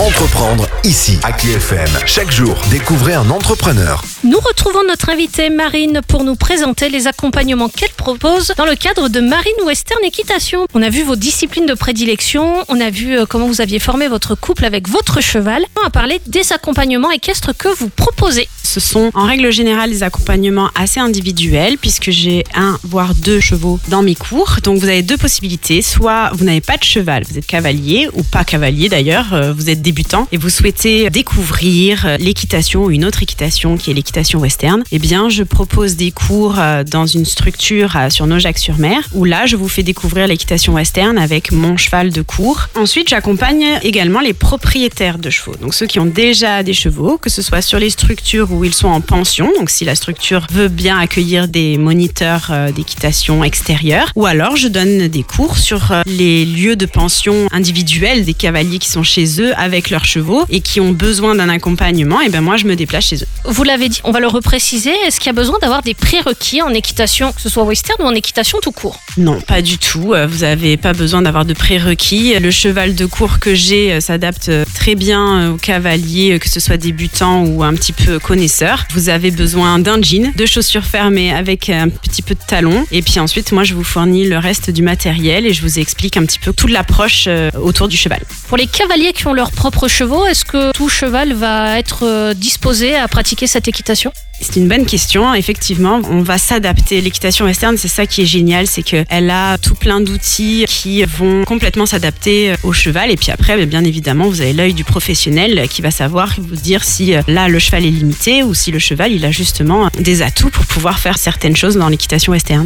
Entreprendre ici, à Qui FM. Chaque jour, découvrez un entrepreneur. Nous retrouvons notre invitée Marine pour nous présenter les accompagnements qu'elle propose dans le cadre de Marine Western Équitation. On a vu vos disciplines de prédilection, on a vu comment vous aviez formé votre couple avec votre cheval. On va parler des accompagnements équestres que vous proposez. Ce sont en règle générale des accompagnements assez individuels puisque j'ai 1 voire 2 chevaux dans mes cours. Donc vous avez 2 possibilités. Soit vous n'avez pas de cheval, vous êtes cavalier ou pas cavalier d'ailleurs, vous êtes débutant et vous souhaitez découvrir l'équitation ou une autre équitation qui est l'équitation western. Eh bien je propose des cours dans une structure sur Naujac-sur-Mer où là je vous fais découvrir l'équitation western avec mon cheval de cours. Ensuite j'accompagne également les propriétaires de chevaux. Donc ceux qui ont déjà des chevaux, que ce soit sur les structures où ils sont en pension, donc si la structure veut bien accueillir des moniteurs d'équitation extérieure, ou alors je donne des cours sur les lieux de pension individuels des cavaliers qui sont chez eux avec leurs chevaux et qui ont besoin d'un accompagnement, et ben moi je me déplace chez eux. Vous l'avez dit, on va le repréciser, est-ce qu'il y a besoin d'avoir des prérequis en équitation, que ce soit western ou en équitation tout court? Non, pas du tout, vous n'avez pas besoin d'avoir de prérequis. Le cheval de cours que j'ai s'adapte très bien aux cavaliers, que ce soit débutants ou un petit peu connaisseurs. Vous avez besoin d'un jean, de chaussures fermées avec un petit peu de talons, et puis ensuite moi je vous fournis le reste du matériel et je vous explique un petit peu toute l'approche autour du cheval. Pour les cavaliers qui ont leurs propres chevaux, est-ce que tout cheval va être disposé à pratiquer cette équitation? C'est une bonne question. Effectivement, on va s'adapter. L'équitation western, c'est ça qui est génial, c'est qu'elle a tout plein d'outils qui vont complètement s'adapter au cheval. Et puis après, bien évidemment, vous avez l'œil du professionnel qui va savoir vous dire si là, le cheval est limité ou si le cheval, il a justement des atouts pour pouvoir faire certaines choses dans l'équitation western.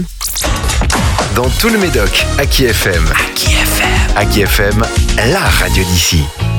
Dans tout le Médoc, à Qui FM. À Qui FM, la radio d'ici.